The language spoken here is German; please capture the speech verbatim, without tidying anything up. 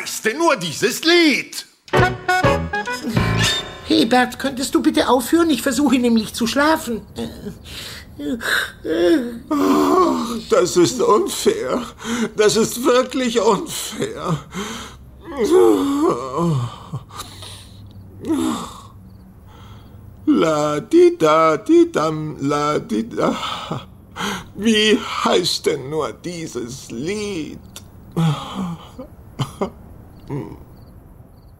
heißt denn nur dieses Lied? Hey Bert, könntest du bitte aufhören? Ich versuche nämlich zu schlafen. Oh, das ist unfair. Das ist wirklich unfair. La di da di dam, la di da. Wie heißt denn nur dieses Lied? Hm.